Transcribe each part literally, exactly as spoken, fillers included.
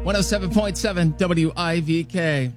one oh seven point seven W I V K.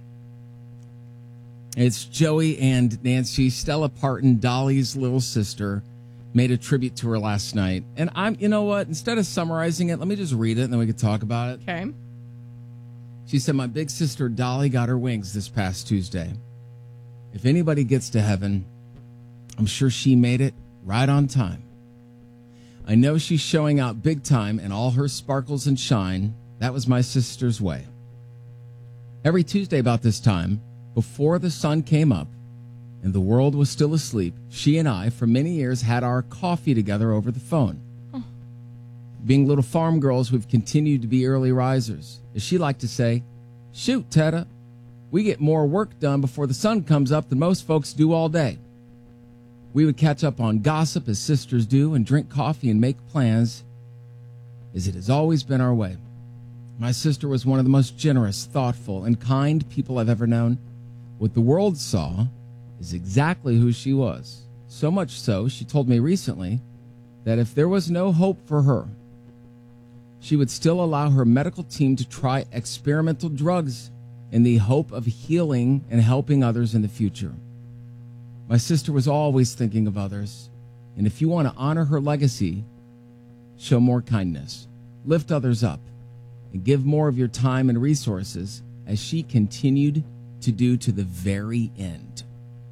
It's Joey and Nancy. Stella Parton, Dolly's little sister, made a tribute to her last night. And I'm, you know what? Instead of summarizing it, let me just read it and then we can talk about it. Okay. She said, my big sister Dolly got her wings this past Tuesday. If anybody gets to heaven, I'm sure she made it right on time. I know she's showing out big time in all her sparkles and shine. That was my sister's way. Every Tuesday about this time, before the sun came up and the world was still asleep, she and I, for many years, had our coffee together over the phone. Oh. Being little farm girls, we've continued to be early risers. As she liked to say, shoot, Tetta, we get more work done before the sun comes up than most folks do all day. We would catch up on gossip as sisters do and drink coffee and make plans, as it has always been our way. My sister was one of the most generous, thoughtful, and kind people I've ever known. What the world saw is exactly who she was. So much so, she told me recently that if there was no hope for her, she would still allow her medical team to try experimental drugs in the hope of healing and helping others in the future. My sister was always thinking of others, and if you want to honor her legacy, show more kindness, lift others up, and give more of your time and resources as she continued to do to the very end.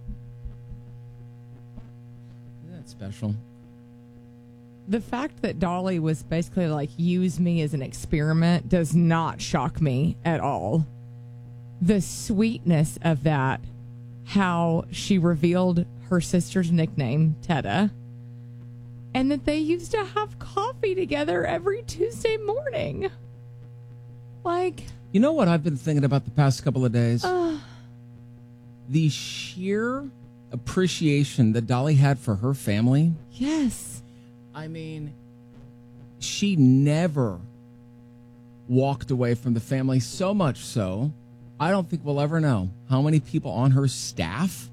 Isn't that special? The fact that Dolly was basically like, use me as an experiment does not shock me at all. The sweetness of that, how she revealed her sister's nickname, Tetta, and that they used to have coffee together every Tuesday morning. Like, you know what I've been thinking about the past couple of days? Uh, the sheer appreciation that Dolly had for her family. Yes. I mean, she never walked away from the family, so much so, I don't think we'll ever know how many people on her staff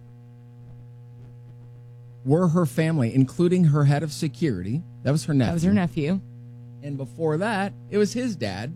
were her family, including her head of security. That was her nephew. That was her nephew. And before that, it was his dad.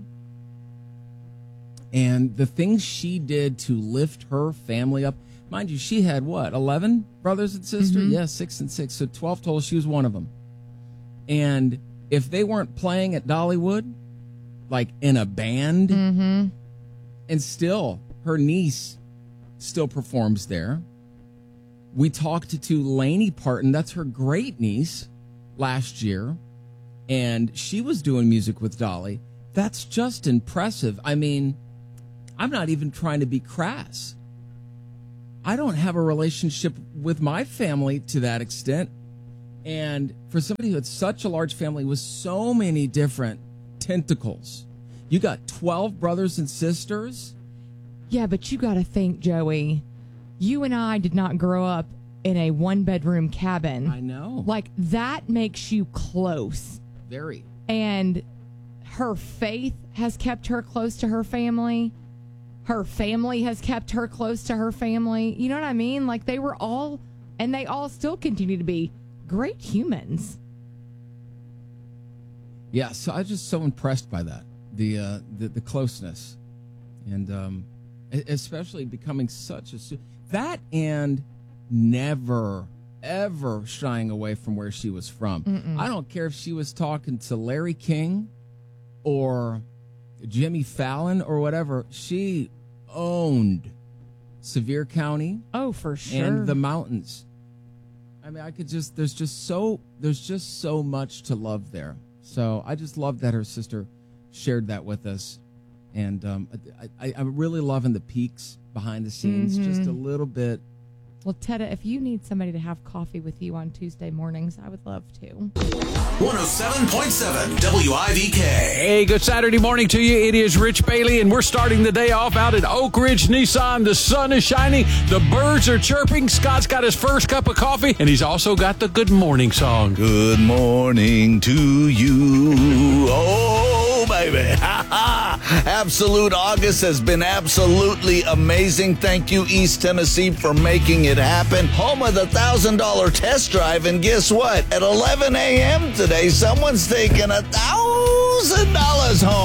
And the things she did to lift her family up. Mind you, she had what, eleven brothers and sisters? Mm-hmm. Yeah, six and six. So twelve total. She was one of them. And if they weren't playing at Dollywood, like in a band, mm-hmm. and still her niece still performs there. We talked to Lainey Parton, that's her great niece, last year, and she was doing music with Dolly. That's just impressive. I mean, I'm not even trying to be crass. I don't have a relationship with my family to that extent. And for somebody who had such a large family with so many different tentacles, you got twelve brothers and sisters. Yeah, but you got to think, Joey, you and I did not grow up in a one-bedroom cabin. I know. Like, that makes you close. Very. And her faith has kept her close to her family. Her family has kept her close to her family. You know what I mean? Like, they were all, and they all still continue to be great humans. Yeah, so I was just so impressed by that, the uh, the, the closeness, and um, especially becoming such a that and never ever shying away from where she was from. Mm-mm. I don't care if she was talking to Larry King or Jimmy Fallon or whatever. She owned Sevier County. Oh, for sure. And the mountains. I mean, I could just, there's just so, there's just so much to love there. So I just love that her sister shared that with us. And um, I, I, I'm really loving the peeks behind the scenes, mm-hmm. just a little bit. Well, Tetta, if you need somebody to have coffee with you on Tuesday mornings, I would love to. one oh seven point seven W I V K. Hey, good Saturday morning to you. It is Rich Bailey, and we're starting the day off out at Oak Ridge Nissan. The sun is shining. The birds are chirping. Scott's got his first cup of coffee, and he's also got the good morning song. Good morning to you. Oh, baby. Absolute August has been absolutely amazing. Thank you, East Tennessee, for making it happen. Home of the one thousand dollars test drive. And guess what? At eleven a.m. today, someone's taking one thousand dollars home.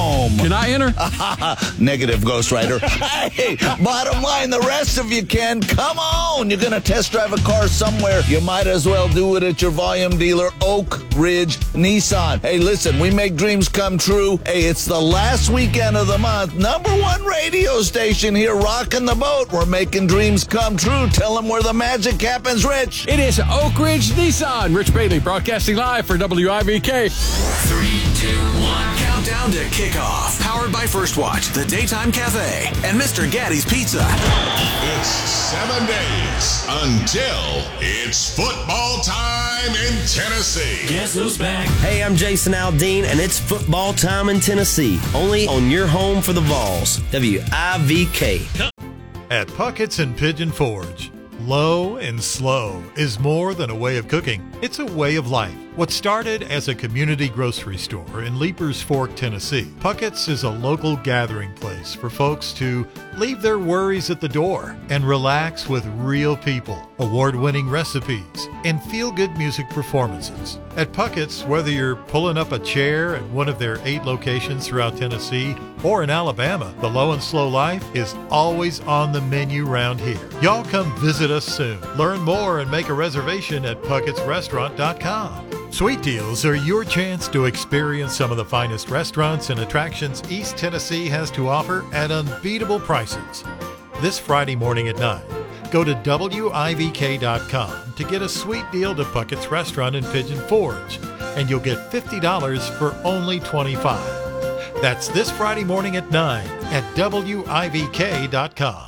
Can I enter? Negative, Ghost Rider. Hey, bottom line, the rest of you can. Come on. You're going to test drive a car somewhere. You might as well do it at your volume dealer, Oak Ridge Nissan. Hey, listen, we make dreams come true. Hey, it's the last weekend of the month. Number one radio station here, rocking the boat. We're making dreams come true. Tell them where the magic happens, Rich. It is Oak Ridge Nissan. Rich Bailey broadcasting live for W I V K. Three, two, one. Countdown to kickoff. Powered by First Watch, the Daytime Cafe, and Mister Gaddy's Pizza. It's seven days until it's football time in Tennessee. Guess who's back? Hey, I'm Jason Aldean, and it's football time in Tennessee. Only on your home for the Vols. W I V K. At Puckett's and Pigeon Forge, low and slow is more than a way of cooking. It's a way of life. What started as a community grocery store in Leapers Fork, Tennessee, Puckett's is a local gathering place for folks to leave their worries at the door and relax with real people, award-winning recipes, and feel-good music performances. At Puckett's, whether you're pulling up a chair at one of their eight locations throughout Tennessee or in Alabama, the low and slow life is always on the menu round here. Y'all come visit us soon. Learn more and make a reservation at pucketts restaurant dot com. Sweet Deals are your chance to experience some of the finest restaurants and attractions East Tennessee has to offer at unbeatable prices. This Friday morning at nine, go to W I V K dot com to get a sweet deal to Puckett's Restaurant in Pigeon Forge, and you'll get fifty dollars for only twenty-five dollars. That's this Friday morning at nine at W I V K dot com.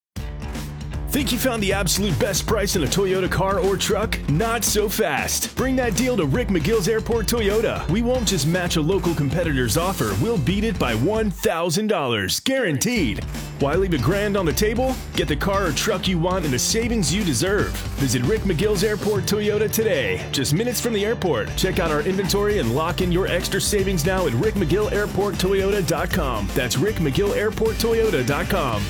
Think you found the absolute best price in a Toyota car or truck? Not so fast. Bring that deal to Rick McGill's Airport Toyota. We won't just match a local competitor's offer. We'll beat it by one thousand dollars. Guaranteed. Why leave a grand on the table? Get the car or truck you want and the savings you deserve. Visit Rick McGill's Airport Toyota today. Just minutes from the airport. Check out our inventory and lock in your extra savings now at rick mcgill airport toyota dot com. That's rick mcgill airport toyota dot com.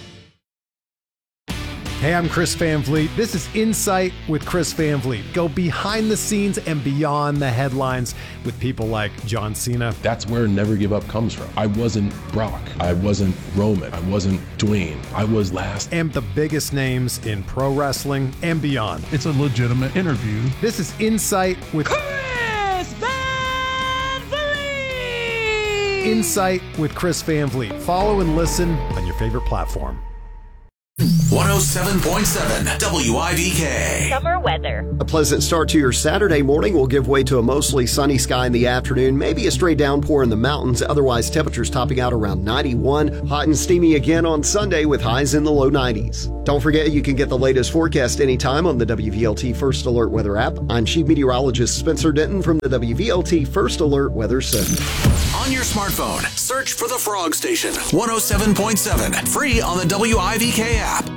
Hey, I'm Chris Van Vliet. This is Insight with Chris Van Vliet. Go behind the scenes and beyond the headlines with people like John Cena. That's where Never Give Up comes from. I wasn't Brock. I wasn't Roman. I wasn't Dwayne. I was last. And the biggest names in pro wrestling and beyond. It's a legitimate interview. This is Insight with Chris Van Vliet. Insight with Chris Van Vliet. Follow and listen on your favorite platform. one oh seven point seven W I V K. Summer weather. A pleasant start to your Saturday morning will give way to a mostly sunny sky in the afternoon, maybe a stray downpour in the mountains. Otherwise, temperatures topping out around ninety-one. Hot and steamy again on Sunday with highs in the low nineties. Don't forget you can get the latest forecast anytime on the W V L T First Alert Weather app. I'm Chief Meteorologist Spencer Denton from the W V L T First Alert Weather Center. On your smartphone, search for the Frog Station. one oh seven point seven. Free on the W I V K app.